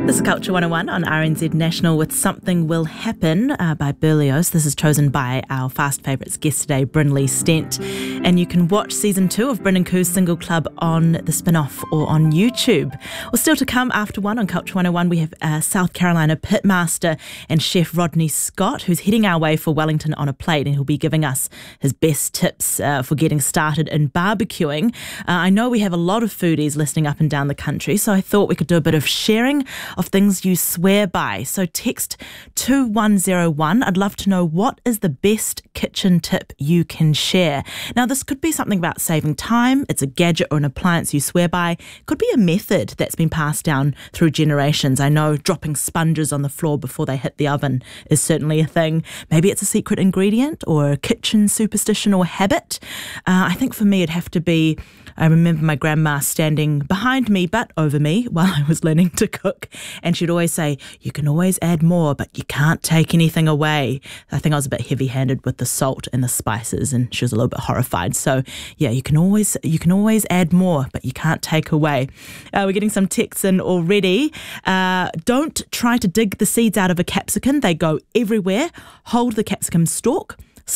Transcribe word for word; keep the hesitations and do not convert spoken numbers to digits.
This is Culture one oh one on R N Z National with Something Will Happen uh, by Berlioz. This is chosen by our Fast Favourites guest today, Bryn Lee Stent. And you can watch season two of Bryn and Koo's Single Club on the spin-off or on YouTube. Well, still to come after one on Culture one oh one, we have uh, South Carolina pitmaster and chef Rodney Scott, who's heading our way for Wellington on a plate, and he'll be giving us his best tips uh, for getting started in barbecuing. Uh, I know we have a lot of foodies listening up and down the country, so I thought we could do a bit of sharing of things you swear by. So text two one zero one. I'd love to know, what is the best kitchen tip you can share? Now, this could be something about saving time. It's a gadget or an appliance you swear by. It could be a method that's been passed down through generations. I know dropping sponges on the floor before they hit the oven is certainly a thing. Maybe it's a secret ingredient or a kitchen superstition or habit. Uh, I think for me it'd have to be, I remember my grandma standing behind me but over me while I was learning to cook, and she'd always say, you can always add more, but you can't take anything away. I think I was a bit heavy-handed with the salt and the spices, and she was a little bit horrified. So yeah, you can always you can always add more, but you can't take away. Uh, we're getting some texts in already. Uh, don't try to dig the seeds out of a capsicum. They go everywhere. Hold the capsicum stalk.